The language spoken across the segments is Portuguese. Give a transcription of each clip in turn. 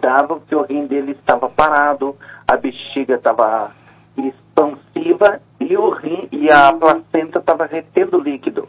duvidavam que o rim dele estava parado, a bexiga estava expansiva e o rim e a placenta estava retendo líquido.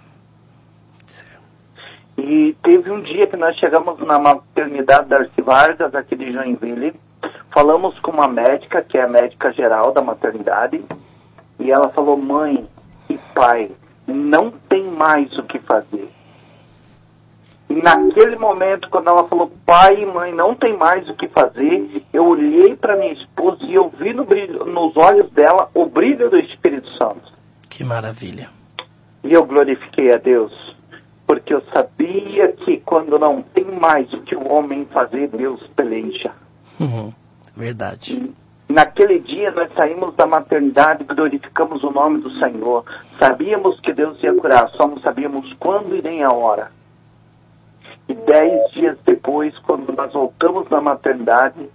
E teve um dia que nós chegamos na maternidade Darcy Vargas, aqui de Joinville, falamos com uma médica, que é a médica geral da maternidade, e ela falou: mãe e pai, não tem mais o que fazer. E naquele momento, quando ela falou pai e mãe, não tem mais o que fazer, eu olhei para minha esposa e eu vi nos olhos dela o brilho do Espírito Santo. Que maravilha. E eu glorifiquei a Deus, porque eu sabia que quando não tem mais o que o homem fazer, Deus peleja. Verdade. E naquele dia nós saímos da maternidade e glorificamos o nome do Senhor. Sabíamos que Deus ia curar, só não sabíamos quando e nem a hora. E 10 dias depois, quando nós voltamos da maternidade,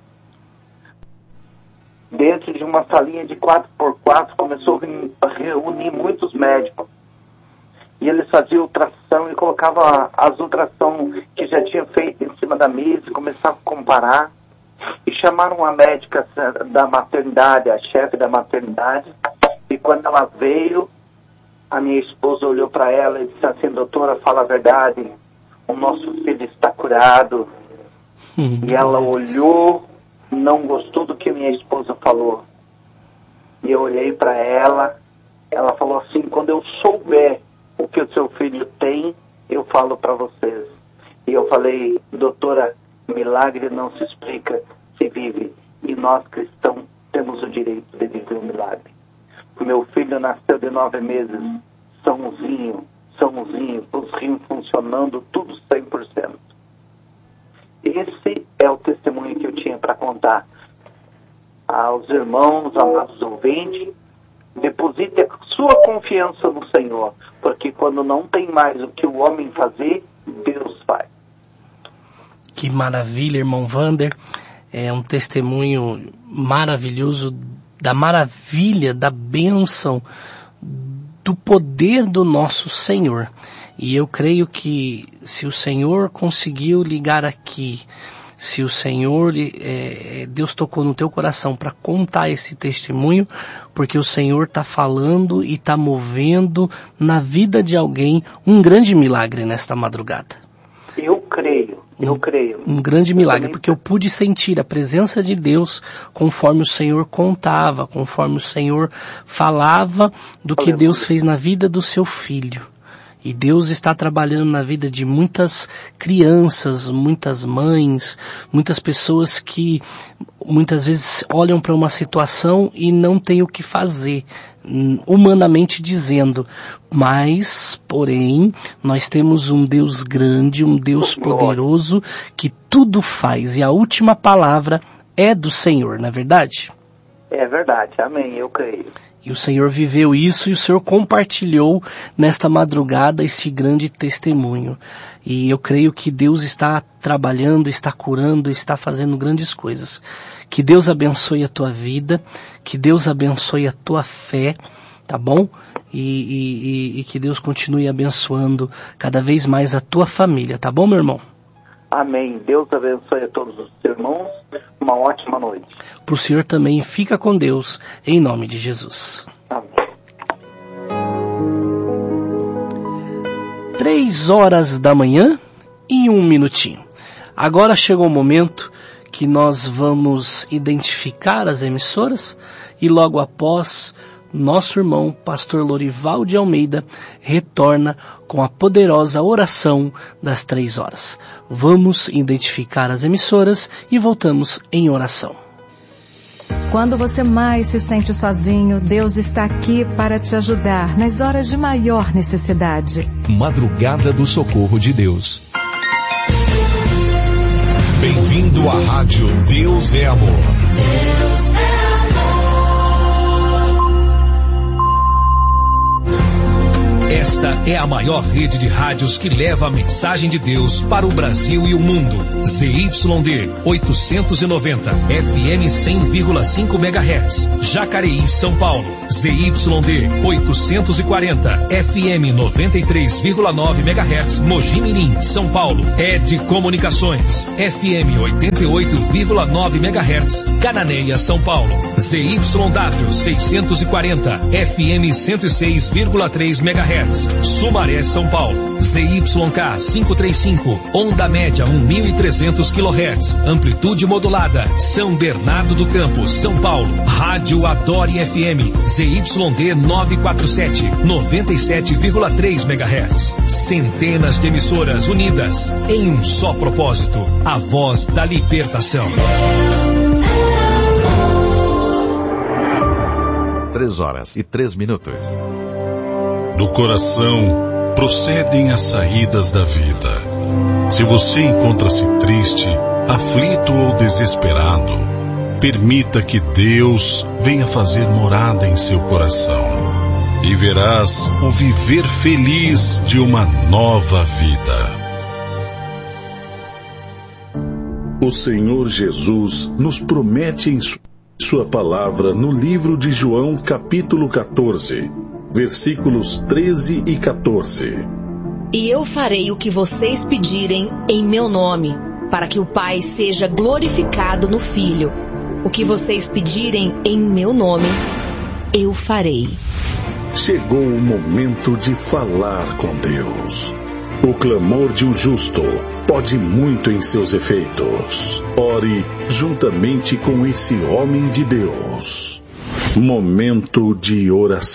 dentro de uma salinha de 4x4, começou a reunir muitos médicos. E eles faziam ultrassom e colocavam as ultrassom que já tinha feito em cima da mesa, começavam a comparar. E chamaram a médica da maternidade, a chefe da maternidade. E quando ela veio, a minha esposa olhou para ela e disse assim: doutora, fala a verdade, o nosso filho está curado. E ela olhou, não gostou do que minha esposa falou. E eu olhei para ela, ela falou assim: quando eu souber o que o seu filho tem, eu falo para vocês. E eu falei: doutora, milagre não se explica, se vive. E nós cristãos temos o direito de viver um milagre. O meu filho nasceu de 9 meses, sãozinho, os rins funcionando, tudo 100%. Esse é o testemunho que eu tinha para contar aos irmãos, amados ouvintes. Deposite a sua confiança no Senhor, porque quando não tem mais o que o homem fazer, Deus faz. Que maravilha, irmão Wander. É um testemunho maravilhoso da maravilha, da bênção, do poder do nosso Senhor. E eu creio que se o Senhor conseguiu ligar aqui, se o Senhor, Deus tocou no teu coração para contar esse testemunho, porque o Senhor está falando e está movendo na vida de alguém um grande milagre nesta madrugada. Eu creio. Um grande milagre, porque eu pude sentir a presença de Deus conforme o Senhor contava, conforme o Senhor falava do que Deus fez na vida do seu filho. E Deus está trabalhando na vida de muitas crianças, muitas mães, muitas pessoas que muitas vezes olham para uma situação e não têm o que fazer, humanamente dizendo. Mas, porém, nós temos um Deus grande, um Deus poderoso que tudo faz. E a última palavra é do Senhor, não é verdade? É verdade, amém, eu creio. E o Senhor viveu isso e o Senhor compartilhou nesta madrugada esse grande testemunho. E eu creio que Deus está trabalhando, está curando, está fazendo grandes coisas. Que Deus abençoe a tua vida, que Deus abençoe a tua fé, tá bom? E que Deus continue abençoando cada vez mais a tua família, tá bom, meu irmão? Amém. Deus abençoe a todos os irmãos. Uma ótima noite. Para o senhor também, fica com Deus, em nome de Jesus. Amém. 3h01. Agora chegou o momento que nós vamos identificar as emissoras e logo após, nosso irmão, pastor Lorival de Almeida, retorna com a poderosa oração das 3h. Vamos identificar as emissoras e voltamos em oração. Quando você mais se sente sozinho, Deus está aqui para te ajudar nas horas de maior necessidade. Madrugada do Socorro de Deus. Bem-vindo à rádio Deus é Amor. Deus é Esta é a maior rede de rádios que leva a mensagem de Deus para o Brasil e o mundo. ZYD 890, FM 100,5 MHz, Jacareí, São Paulo. ZYD 840, FM 93,9 MHz, Mogi Mirim, São Paulo. ED Comunicações, FM 88,9 MHz, Cananéia, São Paulo. ZYW 640, FM 106,3 MHz, Sumaré, São Paulo. ZYK 535, onda média 1.300 kHz, amplitude modulada, São Bernardo do Campo, São Paulo. Rádio Adore FM, ZYD 947, 97,3 MHz. Centenas de emissoras unidas em um só propósito, a voz da libertação. 3h03. Do coração procedem as saídas da vida. Se você encontra-se triste, aflito ou desesperado, permita que Deus venha fazer morada em seu coração e verás o viver feliz de uma nova vida. O Senhor Jesus nos promete em sua palavra no livro de João, capítulo 14, versículos 13 e 14. E eu farei o que vocês pedirem em meu nome, para que o Pai seja glorificado no Filho. O que vocês pedirem em meu nome, eu farei. Chegou o momento de falar com Deus. O clamor de um justo pode muito em seus efeitos. Ore juntamente com esse homem de Deus. Momento de oração.